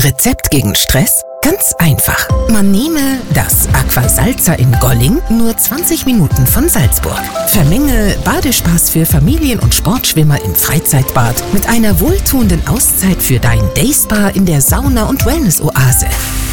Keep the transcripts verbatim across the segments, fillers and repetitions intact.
Rezept gegen Stress? Ganz einfach. Man nehme das Aquasalza in Golling, nur zwanzig Minuten von Salzburg. Vermenge Badespaß für Familien- und Sportschwimmer im Freizeitbad mit einer wohltuenden Auszeit für dein Dayspa in der Sauna- und Wellness-Oase.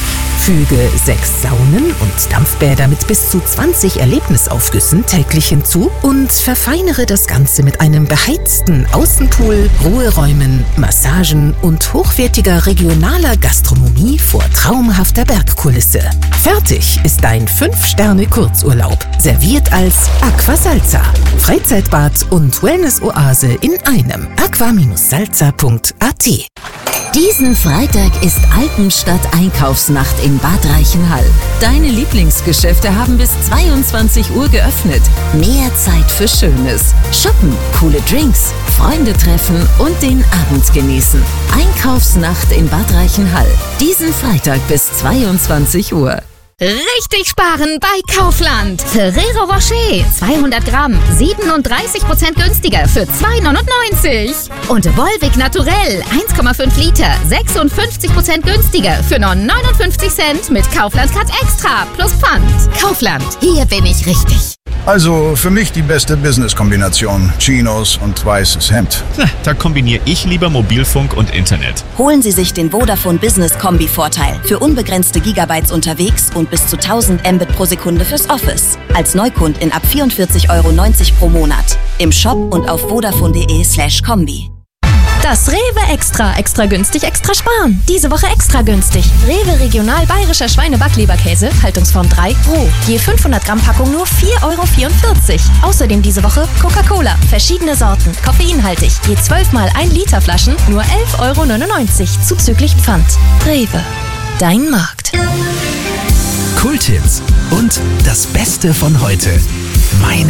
Füge sechs Saunen und Dampfbäder mit bis zu zwanzig Erlebnisaufgüssen täglich hinzu und verfeinere das Ganze mit einem beheizten Außenpool, Ruheräumen, Massagen und hochwertiger regionaler Gastronomie vor traumhafter Bergkulisse. Fertig ist dein fünf Sterne Kurzurlaub, serviert als Aquasalza. Freizeitbad und Wellness-Oase in einem. aqua salza punkt a t. Diesen Freitag ist Alpenstadt Einkaufsnacht in Bad Reichenhall. Deine Lieblingsgeschäfte haben bis zweiundzwanzig Uhr geöffnet. Mehr Zeit für Schönes. Shoppen, coole Drinks, Freunde treffen und den Abend genießen. Einkaufsnacht in Bad Reichenhall. Diesen Freitag bis zweiundzwanzig Uhr. Richtig sparen bei Kaufland. Ferrero Rocher zweihundert Gramm, siebenunddreißig Prozent günstiger für zwei neunundneunzig. Und Volvic Naturell eins Komma fünf Liter, sechsundfünfzig Prozent günstiger für nur neunundfünfzig Cent mit Kaufland Cut Extra plus Pfand. Kaufland, hier bin ich richtig. Also für mich die beste Business-Kombination. Chinos und weißes Hemd. Na, da kombiniere ich lieber Mobilfunk und Internet. Holen Sie sich den Vodafone Business Kombi-Vorteil. Für unbegrenzte Gigabytes unterwegs und bis zu tausend Mbit pro Sekunde fürs Office. Als Neukundin ab vierundvierzig Euro neunzig pro Monat. Im Shop und auf vodafone.de slash Kombi. Das Rewe Extra. Extra günstig, extra sparen. Diese Woche extra günstig. Rewe Regional Bayerischer Schweinebacklieberkäse, Haltungsform drei, roh. Je fünfhundert Gramm Packung nur vier Euro vierundvierzig. Außerdem diese Woche Coca-Cola. Verschiedene Sorten. Koffeinhaltig. Je zwölf mal ein Liter Flaschen nur elf Euro neunundneunzig. Zuzüglich Pfand. Rewe. Dein Markt. Kulthits und das Beste von heute. Meine